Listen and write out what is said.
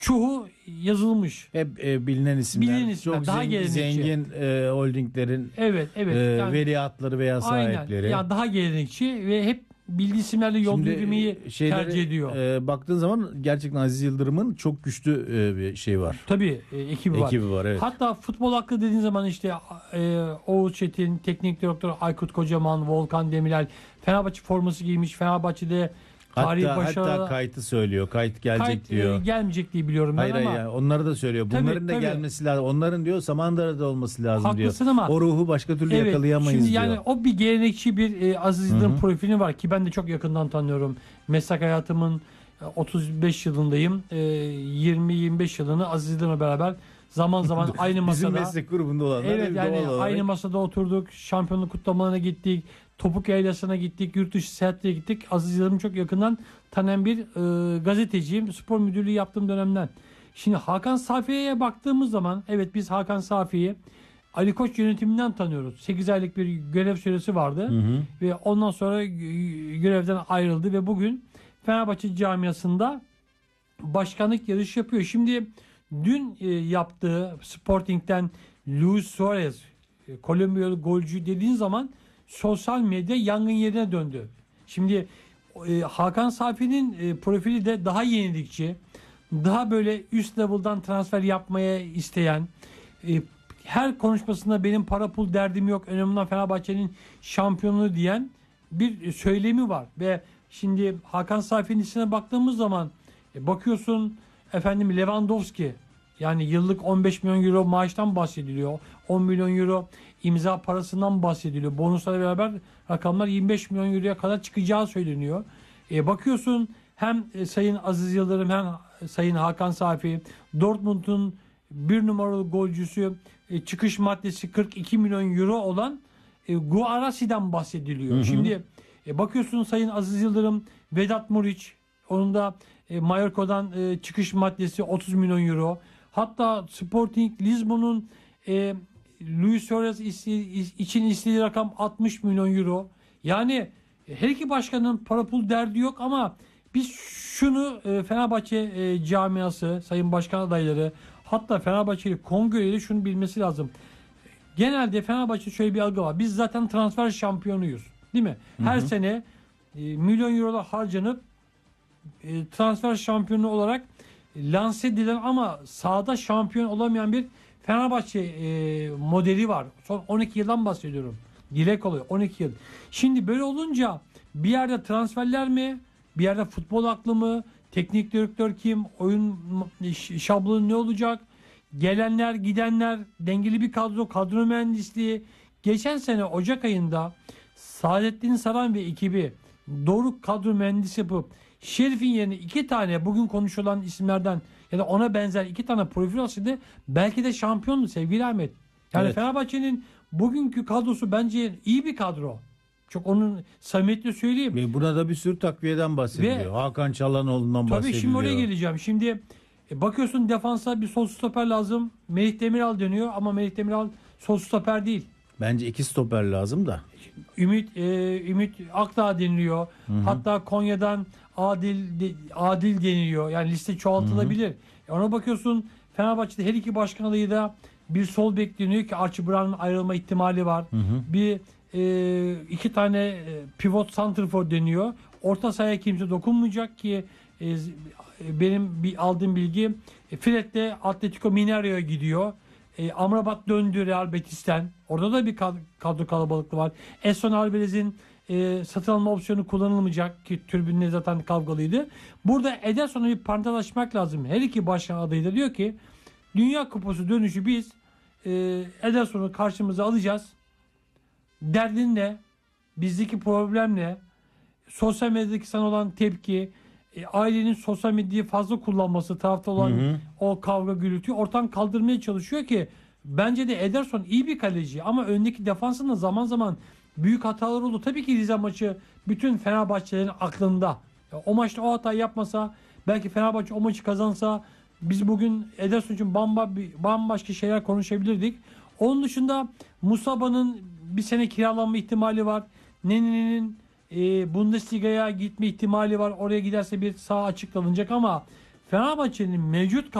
çoğu yazılmış. Hep bilinen isimler. Bilinen isimler, Çok daha gelenekçi. zengin holdinglerin Evet. Yani, veliahtları veya sahipleri. Aynen. Yani daha gelenekçi ve hep bildiği isimlerle yol yürümeyi tercih ediyor. Baktığın zaman gerçekten Aziz Yıldırım'ın çok güçlü bir şey var. Tabii ekibi var. Evet. Hatta futbol hakkı dediğin zaman işte Oğuz Çetin, teknik direktör Aykut Kocaman, Volkan Demirel Fenerbahçe forması giymiş. Fenerbahçe'de tarihi başarılı. Hatta Kayıt'ı söylüyor. Kayıt gelecek diyor. Gelmeyecek diye biliyorum ben ama. Hayır onları da söylüyor. Bunların da gelmesi lazım. Onların diyor Samandıra'da olması lazım Haklısın diyor. Ama o ruhu başka türlü yakalayamayız şimdi diyor. Yani o bir gelenekçi bir Aziz Yıldırım profili var ki ben de çok yakından tanıyorum. Meslek hayatımın 35 yılındayım. 20-25 yılını Aziz Yıldırım'la beraber zaman zaman aynı masada. Bizim meslek grubunda olanlar. Evet yani aynı masada oturduk. Şampiyonluk kutlamalarına gittik. Topuk Yaylası'na gittik. Yurt dışı seyahatlere gittik. Aziz Yıldırım'ı çok yakından tanıyan bir gazeteciyim. Spor müdürlüğü yaptığım dönemden. Şimdi Hakan Safiye'ye baktığımız zaman evet biz Hakan Safiye'yi Ali Koç yönetiminden tanıyoruz. 8 aylık bir görev süresi vardı. Ve ondan sonra görevden ayrıldı ve bugün Fenerbahçe camiasında başkanlık yarışı yapıyor. Şimdi dün yaptığı Sporting'den Luis Suarez Kolombiyalı golcü dediğin zaman sosyal medya yangın yerine döndü. Şimdi Hakan Safi'nin profili de daha yenilikçi, daha böyle üst level'dan transfer yapmaya isteyen, her konuşmasında benim para pul derdim yok, önemli olan Fenerbahçe'nin şampiyonluğu diyen bir söylemi var. Ve şimdi Hakan Safi'nin içine baktığımız zaman bakıyorsun efendim Lewandowski, yani yıllık 15 milyon euro maaştan bahsediliyor. 10 milyon euro imza parasından bahsediliyor. Bonuslarla beraber rakamlar 25 milyon euroya kadar çıkacağı söyleniyor. Bakıyorsun hem Sayın Aziz Yıldırım hem Sayın Hakan Safi, Dortmund'un bir numaralı golcüsü, çıkış maddesi 42 milyon euro olan Guarasi'den bahsediliyor. Şimdi bakıyorsun Sayın Aziz Yıldırım, Vedat Muriç, onun da Mallorca'dan çıkış maddesi 30 milyon euro. Hatta Sporting Lisbon'un Luis Suarez için istediği rakam 60 milyon euro. Yani her iki başkanın para pul derdi yok ama biz şunu Fenerbahçe camiası, sayın başkan adayları, hatta Fenerbahçeli kongreyle şunu bilmesi lazım. Genelde Fenerbahçe şöyle bir algı var. Biz zaten transfer şampiyonuyuz. Değil mi? Her sene milyon eurolar harcanıp transfer şampiyonu olarak lanse edilen ama sahada şampiyon olamayan bir Fenerbahçe modeli var. Son 12 yıldan bahsediyorum. Dilek oluyor 12 yıl. Şimdi böyle olunca bir yerde transferler mi? Bir yerde futbol aklı mı? Teknik direktör kim? Oyun şablonu ne olacak? Gelenler, gidenler, dengeli bir kadro mühendisliği. Geçen sene Ocak ayında Saadettin Saran ve ekibi doğru kadro mühendisi yapıp Şerif'in yerine 2 tane bugün konuşulan isimlerden ya da ona benzer 2 tane profil olsaydı belki de şampiyondu sevgili Ahmet. Yani evet. Fenerbahçe'nin bugünkü kadrosu bence iyi bir kadro. Çok onun samimiyetle söyleyeyim. Ve buna da bir sürü takviyeden bahsediliyor. Hakan Çalhanoğlu'ndan bahsediliyor. Tabii şimdi oraya geleceğim. Şimdi bakıyorsun defansa bir sol stoper lazım. Melih Demiral dönüyor ama Melih Demiral sol stoper değil. Bence 2 stoper lazım da. Ümit Akdağ deniliyor. Hatta Konya'dan Adil deniliyor. Yani liste çoğaltılabilir. Ona bakıyorsun Fenerbahçe'de her iki başkan adayı da bir sol bekleniyor ki Archie Brown'un ayrılma ihtimali var. Bir 2 tane pivot santrfor deniyor. Orta sahaya kimse dokunmayacak ki benim aldığım bilgi Fred de Atletico Mineiro'ya gidiyor. Amrabat döndü Real Betis'ten. Orada da bir kadro kalabalıklığı var. Edson Alvarez'in satın alma opsiyonu kullanılmayacak ki tribünle zaten kavgalıydı. Burada Ederson'a bir parantez açmak lazım. Her iki başkan adayı da diyor ki Dünya Kupası dönüşü biz Ederson'u karşımıza alacağız. Derdin ne? Bizdeki problem ne? Sosyal medyadaki sana olan tepki, ailenin sosyal medyayı fazla kullanması, tarafta olan o kavga gürültüyü ortadan kaldırmaya çalışıyor ki bence de Ederson iyi bir kaleci ama öndeki defansında zaman zaman büyük hatalar oldu. Tabii ki Rize maçı bütün Fenerbahçelerin aklında. O maçta o hatayı yapmasa, belki Fenerbahçe o maçı kazansa biz bugün Ederson için bambaşka şeyler konuşabilirdik. Onun dışında Musaba'nın bir sene kiralanma ihtimali var. Neni'nin Bundesliga'ya gitme ihtimali var. Oraya giderse bir saha açık kalınacak ama Fenerbahçe'nin mevcut